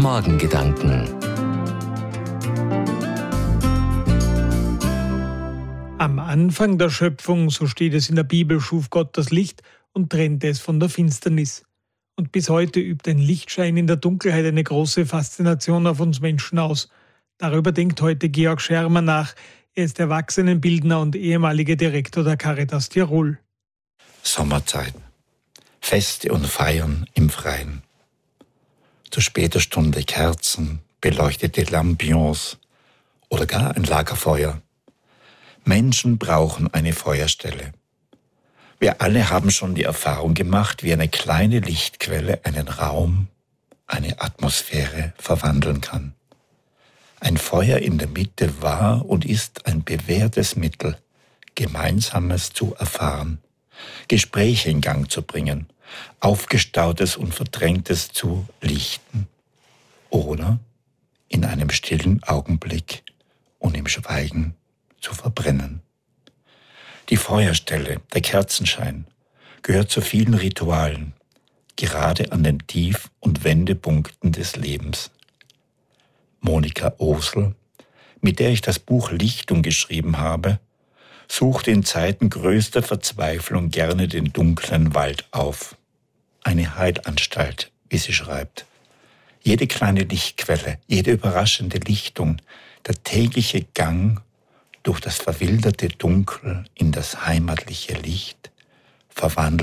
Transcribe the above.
Morgengedanken. Am Anfang der Schöpfung, so steht es in der Bibel, schuf Gott das Licht und trennte es von der Finsternis. Und bis heute übt ein Lichtschein in der Dunkelheit eine große Faszination auf uns Menschen aus. Darüber denkt heute Georg Schermer nach. Er ist Erwachsenenbildner und ehemaliger Direktor der Caritas Tirol. Sommerzeit. Feste und Feiern im Freien. Zu später Stunde Kerzen, beleuchtete Lampions oder gar ein Lagerfeuer. Menschen brauchen eine Feuerstelle. Wir alle haben schon die Erfahrung gemacht, wie eine kleine Lichtquelle einen Raum, eine Atmosphäre verwandeln kann. Ein Feuer in der Mitte war und ist ein bewährtes Mittel, Gemeinsames zu erfahren, Gespräche in Gang zu bringen, Aufgestautes und Verdrängtes zu lichten oder in einem stillen Augenblick und im Schweigen zu verbrennen. Die Feuerstelle, der Kerzenschein, gehört zu vielen Ritualen, gerade an den Tief- und Wendepunkten des Lebens. Monika Osel, mit der ich das Buch Lichtung geschrieben habe, suchte in Zeiten größter Verzweiflung gerne den dunklen Wald auf. Eine Heilanstalt, wie sie schreibt. Jede kleine Lichtquelle, jede überraschende Lichtung, der tägliche Gang durch das verwilderte Dunkel in das heimatliche Licht verwandelt